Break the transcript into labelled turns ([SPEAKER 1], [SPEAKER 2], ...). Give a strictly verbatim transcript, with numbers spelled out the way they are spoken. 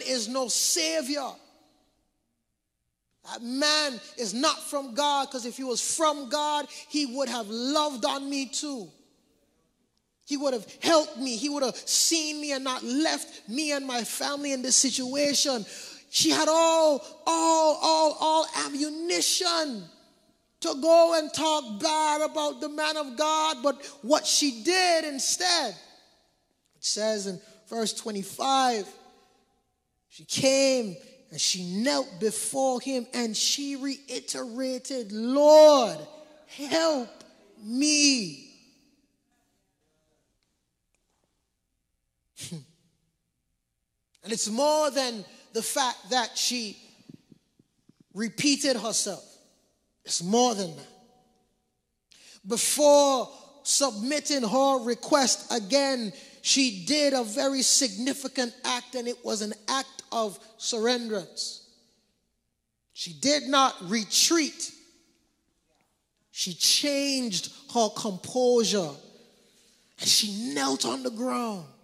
[SPEAKER 1] is no savior. That man is not from God, because if he was from God, he would have loved on me too. He would have helped me. He would have seen me and not left me and my family in this situation. She had all, all, all, all ammunition to go and talk bad about the man of God. But what she did instead, it says in verse twenty-five, she came and she knelt before him and she reiterated, Lord, help me. And it's more than the fact that she repeated herself. It's more than that. Before submitting her request again, she did a very significant act, and it was an act of surrenderance. She did not retreat. She changed her composure, and she knelt on the ground.